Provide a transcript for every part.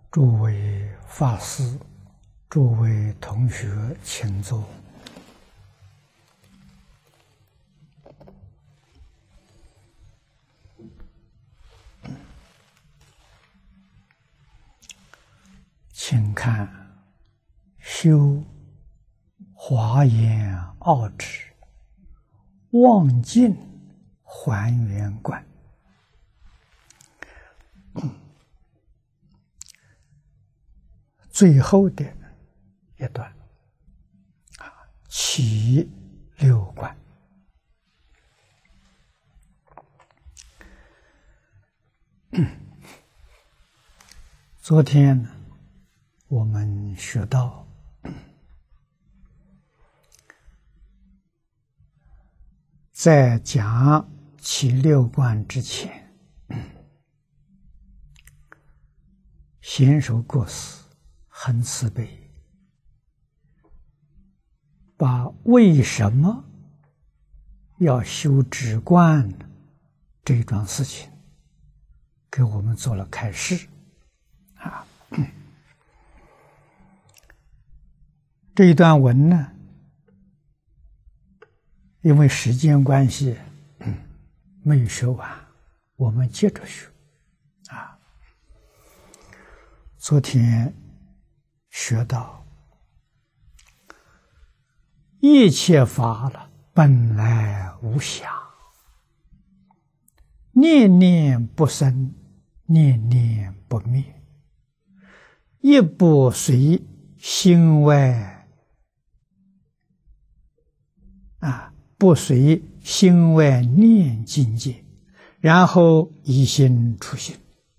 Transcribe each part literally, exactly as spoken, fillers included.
诸位法师、诸位同学，请坐。请看《修华严奥旨望尽还原观》最后的一段啊，起六观。昨天呢，我们学到在讲起六观之前，贤首国师很慈悲，把为什么要修止观这桩事情给我们做了开示啊。这一段文呢，因为时间关系没有学完，我们接着学啊。昨天学到一切法了本来无相，念念不生，念念不灭，亦不随心外啊，不随心外念境界，然后一心出行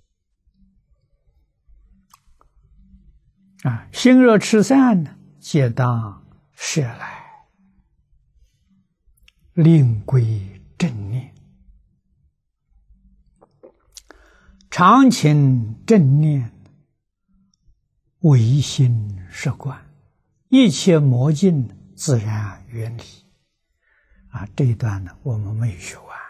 啊，心若持散呢，皆当摄来，令归正念，常勤正念，唯心摄观，一切魔境自然远离。啊，这一段呢，我们没有学完。